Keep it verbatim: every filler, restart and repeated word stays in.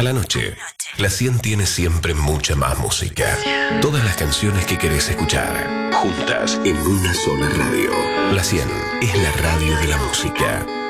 A la noche, la cien tiene siempre mucha más música. Todas las canciones que querés escuchar, juntas en una sola radio. La cien es la radio de la música.